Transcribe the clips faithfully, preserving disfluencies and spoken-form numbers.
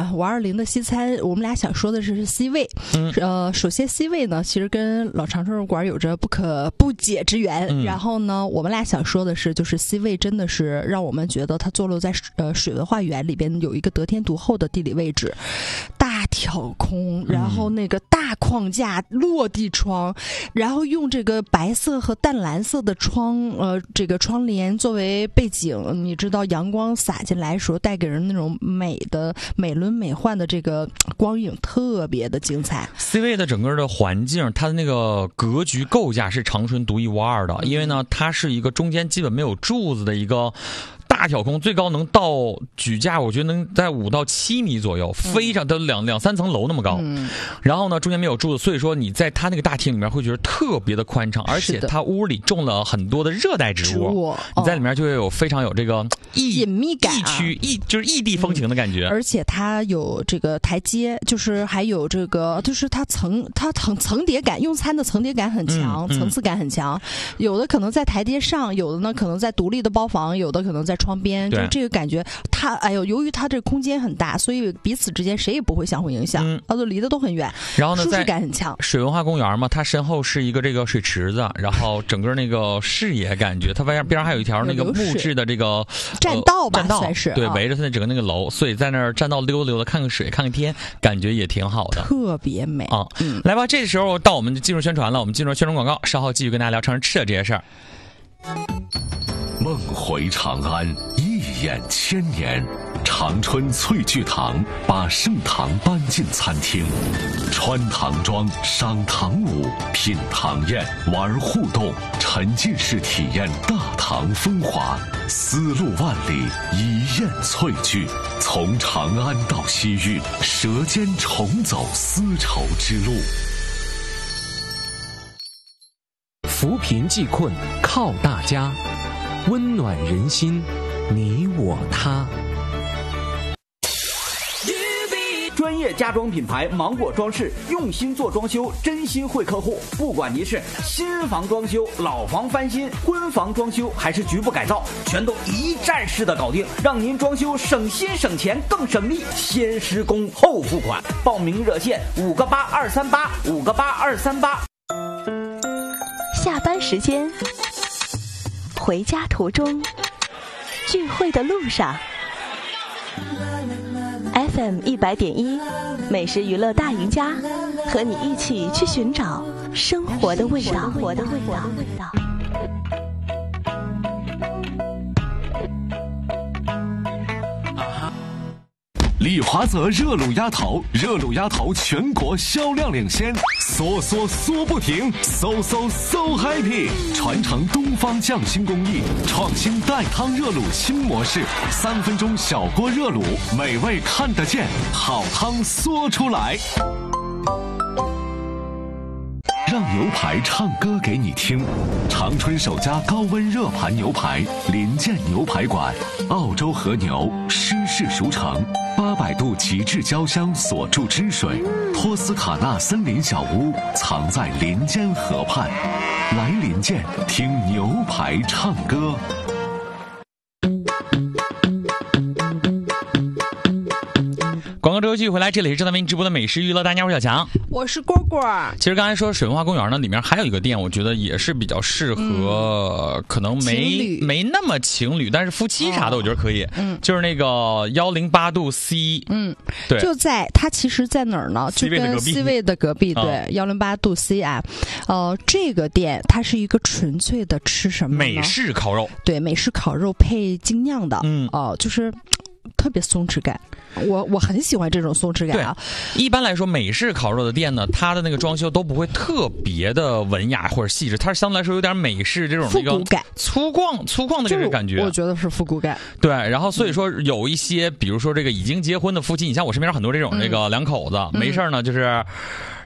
五二零的西餐，我们俩想说的是 C 位。嗯，呃，首先 C 位呢，其实跟老长春肉馆有着不可不解之缘。嗯、然后呢，我们俩想说的是，就是 C 位真的是让我们觉得它坐落在呃水文化园里边有一个得天独厚的地理位置，大挑空，然后那个大框架落地窗，然后用这个白色和淡蓝色的窗呃这个窗帘作为背景，你知道阳光洒进来的时候带给人那种美的美轮美奂的这个光影，特别的精彩。 C 位的整个的环境，它的那个格局构架是长春独一无二的，因为呢它是一个中间基本没有柱子的一个大挑空，最高能到举架我觉得能在五到七米左右，非常的两两三层楼那么高。嗯，然后呢中间没有柱子，所以说你在它那个大厅里面会觉得特别的宽敞，而且它屋里种了很多的热带植物，你在里面就会有非常有这个异隐秘感、 异区异就是异地风情的感觉。 嗯、而且它有这个台阶，就是还有这个就是它层它层层叠感，用餐的层叠感很强、嗯嗯、层次感很强，有的可能在台阶上，有的呢可能在独立的包房，有的可能在窗边，就这个感觉它哎呦，由于它这个空间很大，所以彼此之间谁也不会相互影响，嗯，啊，都离得都很远， 然后呢， 舒适感很强。 水文化公园嘛，它身后是一个这个水池子，然后整个那个视野感觉，它边边上还有一条那个木质的这个栈道吧， 栈道算是对， 啊、 围着它整个那个楼，所以在那儿栈道溜达溜达，看看水，看看天，感觉也挺好的， 特别美啊。嗯，来吧，这时候到我们进入宣传了，我们进入宣传广告，稍后继续跟大家聊长春吃的这些事儿。 梦回长安，一眼千年。长春翠聚堂把盛唐搬进餐厅，穿唐装，赏唐舞，品唐宴，玩互动，沉浸式体验大唐风华。丝路万里，一宴翠聚，从长安到西域，舌尖重走丝绸之路。 扶贫济困靠大家，温暖人心，你我他。 专业家装品牌芒果装饰，用心做装修，真心惠客户。不管您是新房装修、老房翻新、婚房装修，还是局部改造，全都一站式的搞定，让您装修省心省钱更省力。先施工后付款，报名热线五个八二三八五个八二三八。 下班时间，回家途中，聚会的路上。F M 一百点一，美食娱乐大赢家，和你一起去寻找生活的味道。生活的味道。 李华泽热卤鸭头，热卤鸭头全国销量领先，嗦嗦嗦不停，嗖嗖嗖 happy， 传承东方匠心工艺，创新带汤热卤新模式，三分钟小锅热卤，美味看得见，好汤嗦出来。让牛排唱歌给你听，长春首家高温热盘牛排林建牛排馆，澳洲和牛湿式熟成，八百度极致焦香锁住汁水，托斯卡纳森林小屋藏在林间河畔，来林建听牛排唱歌。 广告之后继续回来，这里是正在为您直播的美食娱乐大家，我小强， 我是蝈蝈。 其实刚才说水文化公园呢，里面还有一个店，我觉得也是比较适合、嗯、可能没没那么情侣，但是夫妻啥的我觉得可以。嗯，就是那个幺零八度 C， 嗯， 对， 就在它其实在哪儿呢？就跟 C 位的隔壁，对，幺零八度 C 啊，呃，这个店它是一个纯粹的吃什么呢？ 美式烤肉， 对，美式烤肉配精酿的，嗯，哦、呃，就是特别松弛感。我我很喜欢这种松弛感啊。 一般来说，美式烤肉的店呢，它的那个装修都不会特别的文雅或者细致，它是相对来说有点美式这种复古感、 粗犷、粗犷的这个感觉。 我觉得是复古感。 对，然后所以说有一些，比如说这个已经结婚的夫妻，你像我身边很多这种这个两口子，嗯、没事呢就是。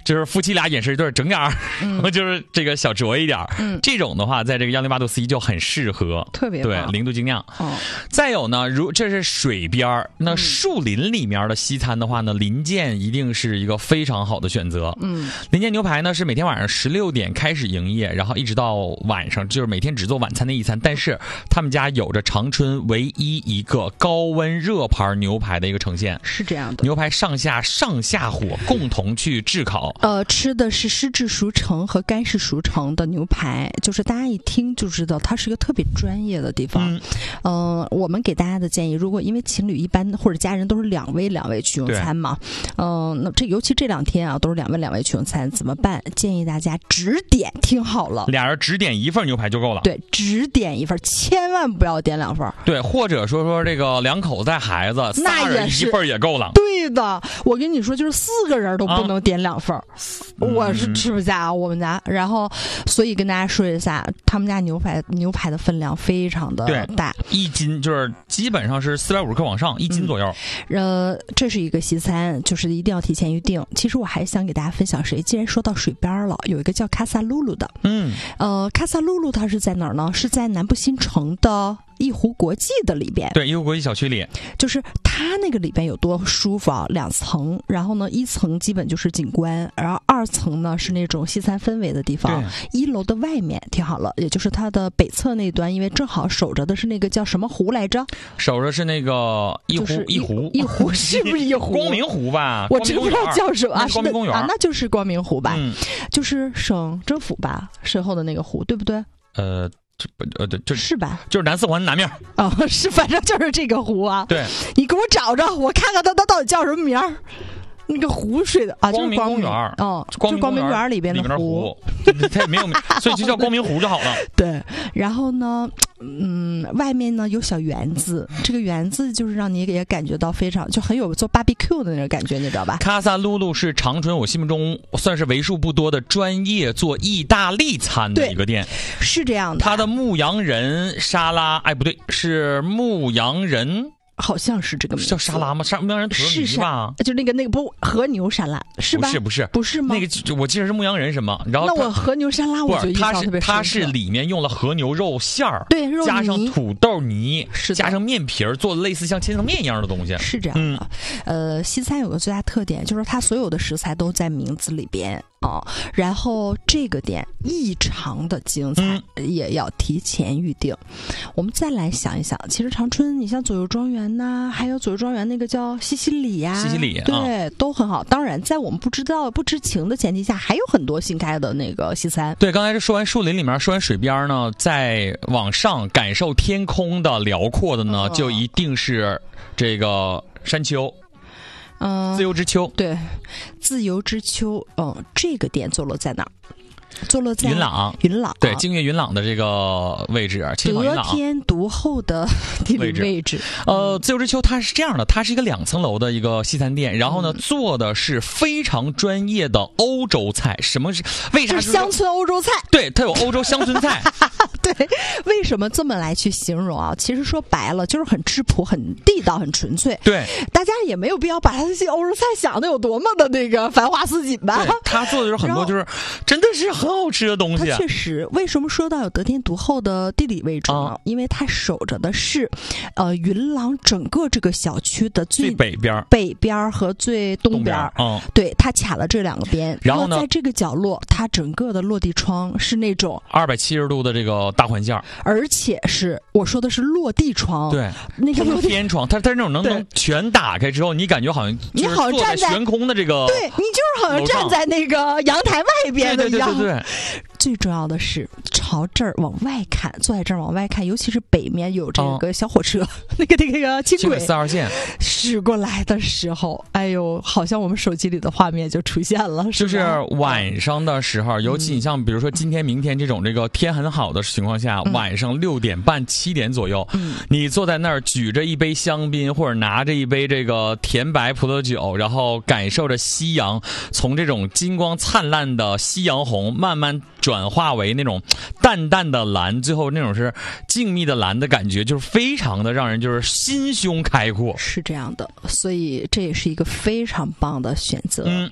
就是夫妻俩眼神一对，整点儿，嗯、就是这个小酌一点。嗯，这种的话，在这个幺零八度 C 就很适合， 特别对零度精酿。哦，再有呢，如这是水边儿，那树林里面的西餐的话呢，林健一定是一个非常好的选择。嗯，林健牛排呢是每天晚上十六点开始营业，然后一直到晚上，就是每天只做晚餐的一餐。但是他们家有着长春唯一一个高温热盘牛排的一个呈现， 是这样的， 牛排上下上下火共同去炙烤。 呃，吃的是湿制熟成和干式熟成的牛排，就是大家一听就知道它是一个特别专业的地方。嗯，呃，我们给大家的建议，如果因为情侣一般或者家人都是两位两位去用餐嘛，嗯、呃，那这尤其这两天啊都是两位两位去用餐，怎么办？建议大家只点，听好了， 俩人只点一份牛排就够了。 对，只点一份，千万不要点两份。 对，或者说说这个两口带孩子， 那仨人一份也够了。 对的，我跟你说，就是四个人都不能点两份。啊我是吃不下我们家，然后所以跟大家说一下，他们家牛排牛排的分量非常的大， 一斤就是基本上是四百五十克往上，一斤左右。 嗯、呃，这是一个西餐，就是一定要提前预定。其实我还想给大家分享谁，既然说到水边了，有一个叫卡萨露露的，嗯，呃，卡萨露露它是在哪儿呢？是在南部新城的一湖国际的里边， 对，一湖国际小区里， 就是它那个里边有多舒服啊，两层，然后呢，一层基本就是景观，然后二层呢是那种西餐氛围的地方，一楼的外面挺好了，也就是它的北侧那端，因为正好守着的是那个叫什么湖来着？ 守着是那个一湖、就是、一湖一湖是不是一湖？ 光明湖吧？ 我真不知道叫什么啊， 光明公园啊，那就是光明湖吧？嗯，就是省政府吧身后的那个湖，对不对？ 呃。呃，对，就是吧， 就是南四环南面哦，是，反正就是这个湖啊。 对， 你给我找着，我看看它它到底叫什么名儿。那个湖水的啊， 光明公园， 哦，就是光明公园里边的湖， 它也没有，所以就叫光明湖就好了。 对，然后呢，嗯，外面呢有小园子，这个园子就是让你也感觉到非常就很有做 barbecue 的那种感觉，你知道吧？ 卡萨露露是长春我心目中算是为数不多的专业做意大利餐的一个店， 是这样的。 它的牧羊人沙拉，哎，不对，是牧羊人。 好像是这个名字， 叫沙拉吗？沙牧羊人土豆泥吧？ 就那个那个不和牛沙拉是吧？ 不是不是不是吗？ 那个我记得是牧羊人什么？然后那我和牛沙拉，我觉得它是它是里面用了和牛肉馅儿， 对，肉加上土豆泥， 是加上面皮儿，做类似像千层面一样的东西， 是这样的。嗯、呃，西餐有个最大特点，就是它所有的食材都在名字里边。哦，然后这个店异常的精彩，嗯、也要提前预定。我们再来想一想，其实长春，你像左右庄园呐、啊，还有左右庄园那个叫西西里呀、啊， 西西里对、 啊， 都很好。当然，在我们不知道、不知情的前提下，还有很多新开的那个西餐。 对，刚才说完树林里面，说完水边呢，再往上感受天空的辽阔的呢，嗯、就一定是这个山丘。嗯，自由之丘， 对，自由之丘，嗯，这个店坐落在哪儿？坐落在云朗， 云朗对，净月云朗的这个位置， 得天独厚的地理位置。 呃，自由之丘它是这样的，它是一个两层楼的一个西餐店，然后呢，嗯、做的是非常专业的欧洲菜。什么是？为啥是乡村欧洲菜？ 对，它有欧洲乡村菜。 对，为什么这么来去形容啊？其实说白了，就是很质朴、很地道、很纯粹。 对， 大家也没有必要把它这些欧洲菜想的有多么的那个繁花似锦吧。 对，他做的就是很多，就是真的是很好吃的东西。 它确实，为什么说到有得天独厚的地理位置呢？嗯、因为它守着的是，呃，云朗整个这个小区的最, 最北边、 北边和最东边。 东边嗯， 对，它卡了这两个边。 然后呢， 在这个角落，它整个的落地窗是那种二百七十度的这个大环线， 而且是我说的是落地窗。 对， 那个落地天窗，它它那种能能全打开之后，你感觉好像你好像站在悬空的这个， 对你就是好像站在那个阳台外边的一样。 对对对对对。 最重要的是朝这儿往外看，坐在这儿往外看，尤其是北面有这个小火车，哦、那个那个轻轨四号线驶过来的时候，哎呦，好像我们手机里的画面就出现了。 是就是晚上的时候，尤其你像比如说今天、明天这种这个天很好的情况下，嗯、晚上六点半、七点左右，嗯、你坐在那儿举着一杯香槟或者拿着一杯这个甜白葡萄酒，然后感受着夕阳从这种金光灿烂的夕阳红慢慢转化为那种淡淡的蓝，最后那种是静谧的蓝的感觉，就是非常的让人就是心胸开阔。 是这样的，所以这也是一个非常棒的选择。嗯，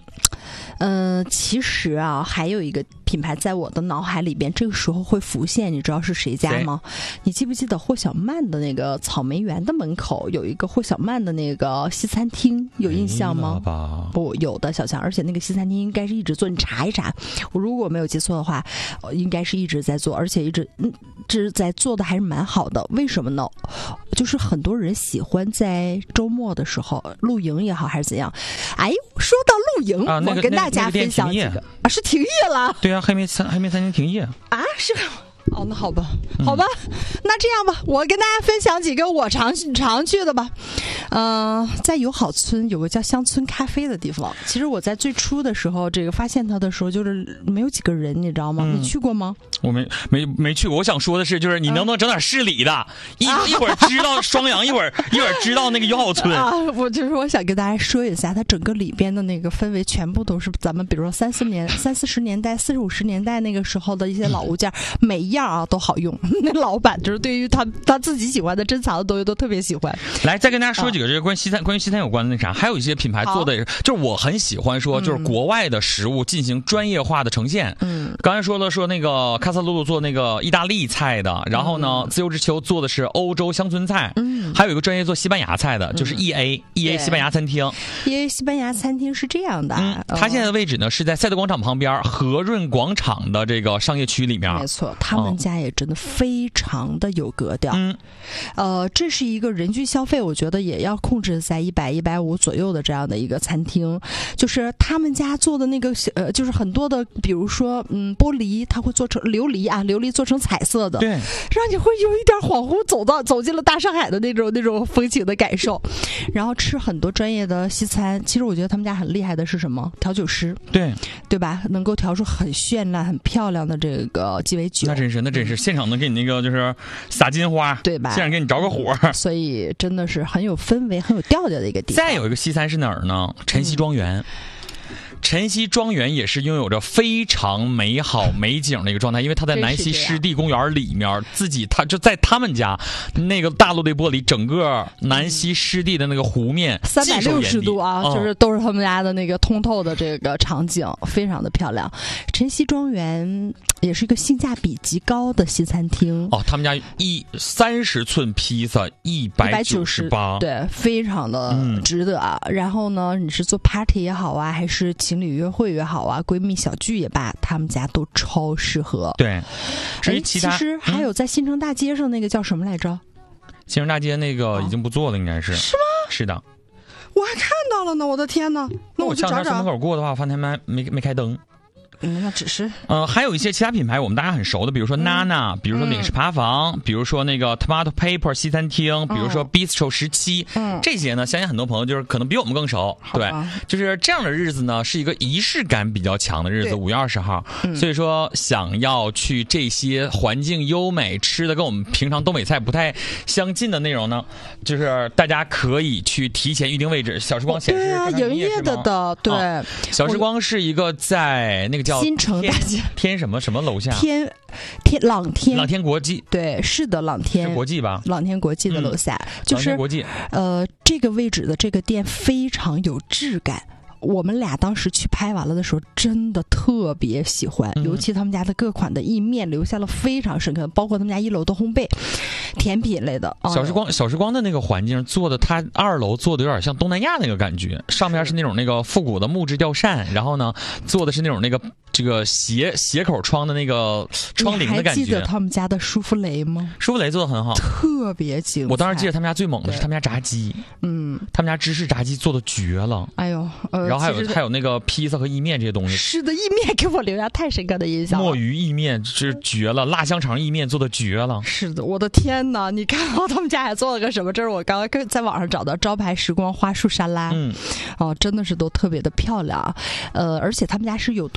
嗯、呃，其实啊，还有一个品牌在我的脑海里边，这个时候会浮现，你知道是谁家吗？你记不记得霍小曼的那个草莓园的门口有一个霍小曼的那个西餐厅，有印象吗？不，有的小强，而且那个西餐厅应该是一直做，你查一查，我如果没有记错的话，应该是一直在做，而且一直嗯，这在做的还是蛮好的。为什么呢？就是很多人喜欢在周末的时候露营也好还是怎样。哎，说到露营， 啊那个、 我跟大家分享几个、那个、啊，是停业了。 对啊，黑莓餐黑莓餐厅停业啊，是。哦，那好吧，好吧，嗯、那这样吧，我跟大家分享几个我常常去的吧。呃，在友好村有个叫乡村咖啡的地方。其实我在最初的时候，这个发现它的时候，就是没有几个人，你知道吗？嗯、你去过吗？ 我没没没去过。我想说的是，就是你能不能整点市里的？啊、一一会儿知道双阳，一会儿一会儿知道那个友好村啊。我就是我想跟大家说一下，它整个里边的那个氛围，全部都是咱们比如说三四年、三四十年代、四十五十年代那个时候的一些老物件，嗯、每一样啊都好用。那老板就是对于他他自己喜欢的珍藏的东西都特别喜欢。 来，再跟大家说几个这个关于西餐、啊、关于西餐有关的那啥，还有一些品牌做的也是，就是我很喜欢说，就是国外的食物进行专业化的呈现。嗯，刚才说了说那个卡萨露露做那个意大利菜的，然后呢，嗯、自由之秋做的是欧洲乡村菜，嗯，还有一个专业做西班牙菜的，就是 E A、嗯、E A 西班牙餐厅。 E A 西班牙餐厅是这样的， 嗯，它现在的位置呢是在赛德广场旁边和润广场的这个商业区里面。 没错，他们家也真的非常的有格调。嗯，呃，这是一个人均消费，我觉得也要控制在一百一百五左右的这样的一个餐厅。就是他们家做的那个呃，就是很多的，比如说嗯，玻璃，它会做成琉璃啊，琉璃做成彩色的， 对， 让你会有一点恍惚，走到走进了大上海的那种那种风情的感受。然后吃很多专业的西餐，其实我觉得他们家很厉害的是什么？调酒师， 对对吧？能够调出很绚烂、很漂亮的这个鸡尾酒。 那真是，那真是，现场能给你那个就是撒金花， 对吧？ 现场给你着个火， 所以真的是很有氛围、很有调调的一个地方。 再有一个西餐是哪儿呢？晨曦庄园。嗯，晨曦庄园也是拥有着非常美好美景的一个状态，因为它在南溪湿地公园里面，自己它就在他们家那个大陆的玻璃，整个南溪湿地的那个湖面三百六十度啊、嗯，就是都是他们家的那个通透的这个场景，非常的漂亮。晨曦庄园也是一个性价比极高的西餐厅哦，他们家一三十寸披萨一百九十八， 对，非常的值得啊、嗯。然后呢，你是做 party 也好啊，还是情侣约会也好啊，闺蜜小聚也罢，他们家都超适合。 对，至于其他， 其实还有在新城大街上那个叫什么来着？ 新城大街那个已经不做了，应该是。 是吗？ 是的。 我还看到了呢，我的天哪！那我就找找。门口过的话，发现他们没没开灯。 嗯，那只是呃，还有一些其他品牌我们大家很熟的，比如说 Nana，、嗯、比如说领事扒房、嗯，比如说那个 Tomato Paper 西餐厅，比如说 Bistro 十七、嗯，这些呢，相信很多朋友就是可能比我们更熟，对，就是这样的日子呢，是一个仪式感比较强的日子，五月二十号、嗯，所以说想要去这些环境优美、吃的跟我们平常东北菜不太相近的内容呢，就是大家可以去提前预定位置。小时光显示、 哦、对啊，营业的的，对、 啊，小时光是一个在那个叫新城大街天什么什么楼下天天朗天朗天国际， 对，是的，朗天是国际吧？ 朗天国际的楼下，嗯、就是国际呃，这个位置的这个店非常有质感。我们俩当时去拍完了的时候，真的特别喜欢，嗯、尤其他们家的各款的意面留下了非常深刻，包括他们家一楼的烘焙、甜品类的。 小时光，小时光的那个环境做的，它二楼做的有点像东南亚那个感觉，上面是那种那个复古的木质吊扇，然后呢，做的是那种那个这个斜斜口窗的那个窗棂的感觉。 你还记得他们家的舒芙蕾吗？ 舒芙蕾做的很好， 特别精彩。 我当时记得他们家最猛的是他们家炸鸡，嗯，他们家芝士炸鸡做的绝了。 哎呦，呃。 然后还有还有那个披萨和意面这些东西， 是的，意面给我留下太深刻的印象了。 墨鱼意面是绝了，辣香肠意面做的绝了。 是的，我的天哪！你看到、哦、他们家还做了个什么？这是我刚刚在网上找到招牌时光花束沙拉，嗯，哦，真的是都特别的漂亮，呃，而且他们家是有独立的停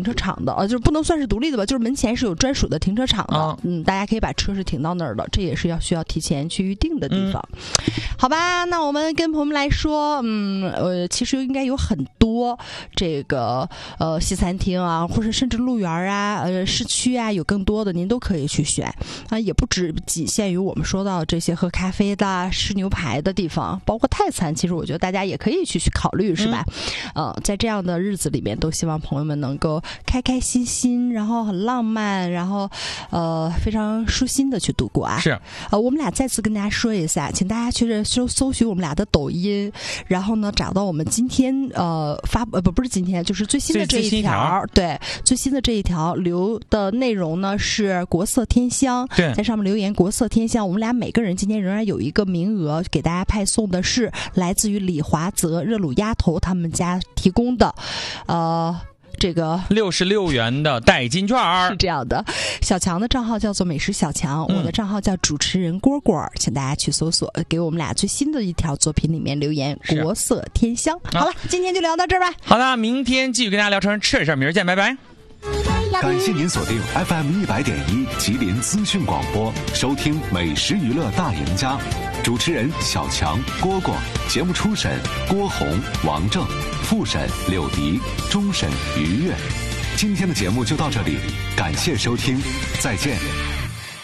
停车场的，呃，就是不能算是独立的吧，就是门前是有专属的停车场的，啊、嗯，大家可以把车是停到那儿的，这也是要需要提前去预定的地方。嗯、好吧，那我们跟朋友们来说，嗯，呃，其实应该有很多这个呃西餐厅啊，或者甚至路园啊，呃，市区啊，有更多的您都可以去选啊，也不只仅限于我们说到这些喝咖啡的、吃牛排的地方，包括泰餐，其实我觉得大家也可以去去考虑，是吧？嗯、呃，在这样的日子里面，都希望朋友们能够开开心心，然后很浪漫，然后呃非常舒心的去度过啊。 是， 呃，我们俩再次跟大家说一下，请大家去搜搜寻我们俩的抖音，然后呢找到我们今天呃发呃不不是今天，就是最新的这一条，对，最新的这一条留的内容呢是国色天香， 对， 在上面留言国色天香，我们俩每个人今天仍然有一个名额给大家派送的是来自于李华泽热卤鸭头他们家提供的，呃。这个六十六元的代金券是这样的，小强的账号叫做美食小强、嗯，我的账号叫主持人蝈蝈，请大家去搜索，给我们俩最新的一条作品里面留言国色天香。好了，今天就聊到这儿吧。 好的，明天继续跟大家聊成吃的事儿，明儿见，拜拜。 感谢您锁定 F M 一百点一吉林资讯广播，收听美食娱乐大赢家，主持人小强、蝈蝈，节目初审郭红、王正，复审柳迪，终审于悦。今天的节目就到这里，感谢收听，再见。